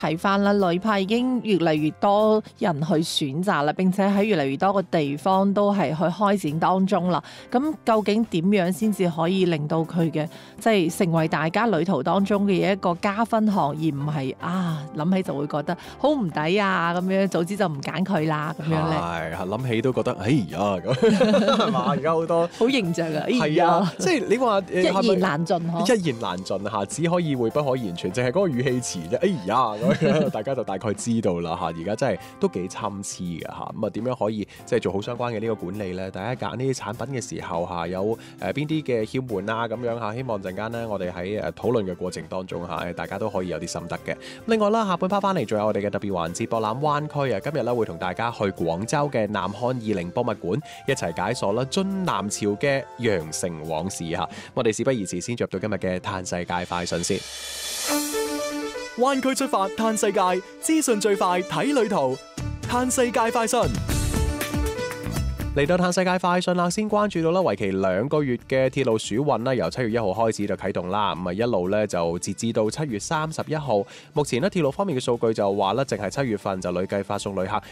睇翻啦，旅拍已經越嚟越多人去選擇啦，並且喺越嚟越多個地方都係去開展當中啦。咁究竟點樣先至可以令到佢嘅即係成為大家旅途當中嘅一個加分項，而唔係諗起就會覺得好唔抵啊咁樣，早知就唔揀佢啦咁樣咧。 係諗起都覺得哎呀咁係嘛？而家好多好形象啊！ 係啊，即係你話一言難盡嗬， 一言難盡嚇，只可意會不可言傳，淨係嗰個語氣詞啫。哎呀咁大家就大概知道啦嚇。而家真係都幾參差嘅嚇。咁啊點樣可以即係做好相關嘅呢個管理咧？大家揀呢啲產品嘅時候嚇，有邊啲嘅竅門啊咁樣嚇。希望陣間咧，我哋喺討論嘅過程當中嚇，大家都可以有啲心得嘅。另外啦，下半 part 翻嚟仲有我哋嘅特別環節博覽灣區啊。今日咧會同大家去廣州嘅南漢二陵博物館一齊解鎖啦晉南朝嘅羊城往事嚇。我哋事不宜遲，先入到今日嘅嘆世界快訊先。 灣區出發嘆世界，資訊最快睇旅途，嘆世界快訊。 嚟到嘆世界快訊啦，先關注到啦，為期2個月嘅鐵路暑運啦，由7月1號開始就啟動啦。咁啊一路咧就截至到7月31號。目前咧鐵路方面嘅數據就話咧，淨係7月份就累計發送旅客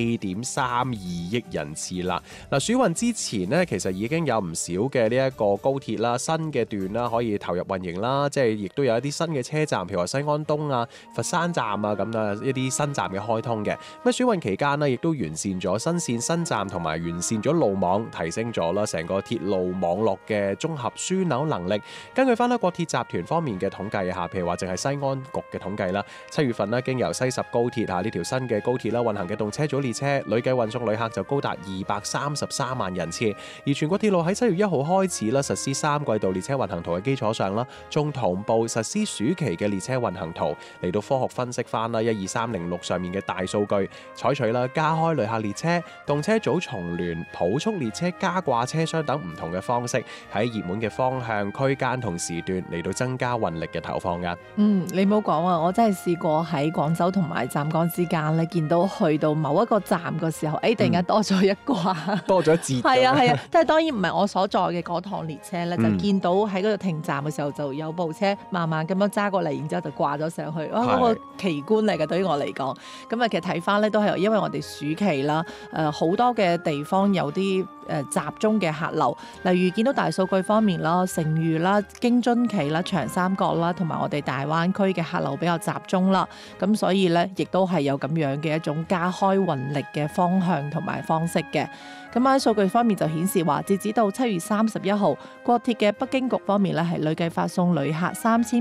4.32億人次啦。嗱，暑運之前呢，其實已經有唔少嘅呢一個高鐵啦、新嘅段啦可以投入運營啦，即係亦都有一啲新嘅車站，譬如話西安東啊、佛山站啊咁啊一啲新站嘅開通嘅。咁暑運期間呢，亦都完善咗新線新站同埋完善咗路網，提升咗啦成個鐵路網絡嘅綜合樞紐能力。根據翻咧國鐵集團方面嘅統計下，譬如話淨係西安局嘅統計啦，7月份咧經由西十高鐵呢條新嘅高鐵啦運行嘅動車組列車，累計運送旅客就高達233萬人次。而全國鐵路喺7月1號開始啦實施3季度列車運行圖嘅基礎上啦，仲同步實施暑期嘅列車運行圖，嚟到科學分析翻啦12306上面嘅大數據，採取啦加開旅客列車、動車組重聯、普速列車加掛車廂等唔同嘅方式，喺熱門嘅方向、區間同時段嚟到增加運力嘅投放㗎。 你唔好講啊！我真係試過喺廣州同埋湛江之間咧，見到去到某一個站嘅時候，突然間多咗一掛， 多咗一節。 係啊，但係當然唔係我所在嘅嗰趟列車咧，就見到喺嗰度停站嘅時候，就有部車慢慢咁樣揸過嚟，然之後就掛咗上去。嗰個奇觀嚟嘅，對於我嚟講。咁啊，其實睇翻咧都係因為我哋暑期啦，好多嘅地方有啲集中嘅客流，例如見到大數據方面啦，成渝啦、京津冀啦、長三角啦，同埋我哋大灣區嘅客流比較集中啦，咁所以咧亦都係有咁樣嘅一種加開運力嘅方向同埋方式嘅。咁喺數據方面就顯示話，截止到7月31號，國鐵嘅北京局方面咧係累計發送旅客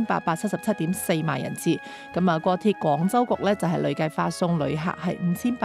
3877.4萬人次，咁啊國鐵廣州局咧就係累計發送旅客係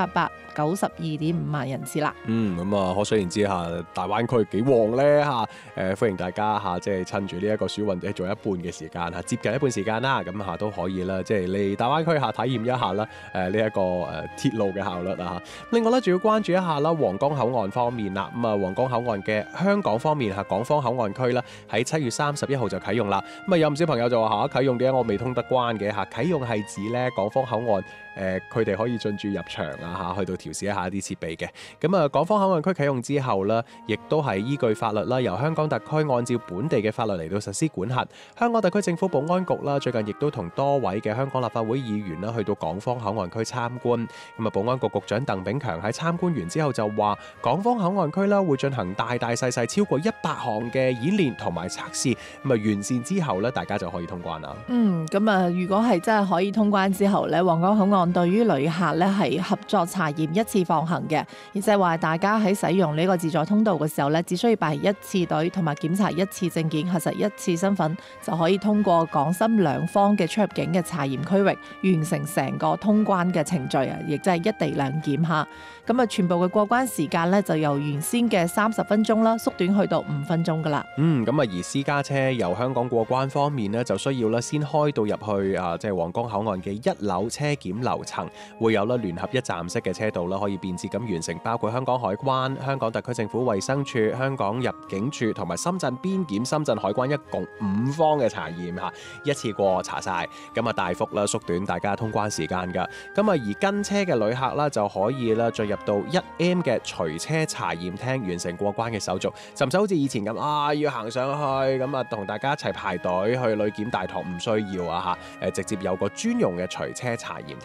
5892.5萬人次啦。 咁啊可想而知下大灣區幾旺咧嚇，歡迎大家嚇，即係趁住呢一個暑運做一半嘅時間嚇，接近一半時間啦，咁嚇都可以啦，即係嚟大灣區下體驗一下啦，呢一個鐵路嘅效率啊嚇。另外咧，仲要關注一下啦，皇崗口岸方面啦，咁啊皇崗口岸嘅香港方面嚇，港方口岸區啦，喺7月31號就啟用啦。咁啊有唔少朋友就話嚇啟用嘅我未通得關嘅嚇，啟用係指咧港方口岸佢哋可以進駐入場啊嚇，去到調試一下啲設備嘅。咁啊港方口岸區啟用之後呢，亦都係依據法律啦，由香港特區按照本地嘅法律嚟到實施管轄。香港特區政府保安局啦，最近亦都同多位嘅香港立法會議員啦，去到港方口岸區參觀。咁啊，保安局局長鄧炳強喺參觀完之後就話，港方口岸區啦會進行大大細細超過100項嘅演練同埋測試。咁啊完善之後咧，大家就可以通關啦。 咁啊，如果係真係可以通關之後咧，皇崗口岸對於旅客咧係合作查驗一次放行嘅，亦即係話大家喺使用呢個自助通道嘅時候咧，只需要排一次隊同埋檢查一次證件，核實一次身份，就可以通過港深兩方嘅出入境嘅查驗區域，完成成個通關嘅程序啊！亦即係一地兩檢嚇。咁啊，全部嘅過關時間咧就由原先嘅30分鐘啦，縮短去到5分鐘噶啦。 咁啊，而私家車由香港過關方面呢，就需要咧先開到入去即係皇崗口岸嘅1樓車檢樓層，會有咧聯合一站式嘅車道啦，可以便捷咁完成包括香港海關、香港特區政府衛生署、香港入境處同埋深圳邊檢、深圳海關一共5方嘅查驗嚇，一次過查晒，咁啊大幅啦縮短大家通關時間㗎。咁啊而跟車嘅旅客啦就可以啦進入到1M 嘅隨車查驗廳，完成過關嘅手續，就唔使好似以前咁要行上去咁啊同大家一齊排隊去旅檢大堂，唔需要啊嚇，直接有個專用嘅隨車查驗